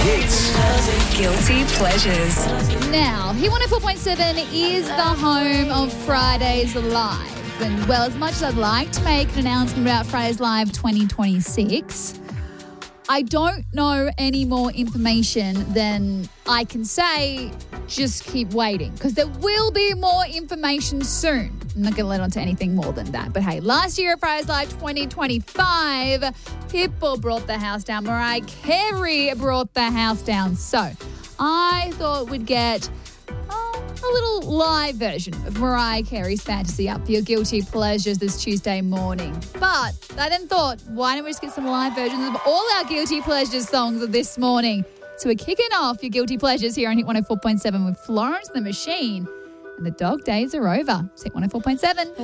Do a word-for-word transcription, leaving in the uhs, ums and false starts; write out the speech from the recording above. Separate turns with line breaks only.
Hits.
Guilty Pleasures.
Now, Hit one oh four point seven is the home of Fridays Live. And, well, as much as I'd like to make an announcement about Fridays Live twenty twenty-six, I don't know any more information than I can say just keep waiting, because there will be more information soon. I'm not going to let on to anything more than that. But, hey, last year at Fridays Live twenty twenty-five, Pitbull brought the house down. Mariah Carey brought the house down. So I thought we'd get oh, a little live version of Mariah Carey's Fantasy up for your Guilty Pleasures this Tuesday morning. But I then thought, why don't we just get some live versions of all our Guilty Pleasures songs of this morning? So we're kicking off your Guilty Pleasures here on Hit one oh four point seven with Florence and the Machine. And the dog days are over. It's Hit one oh four point seven.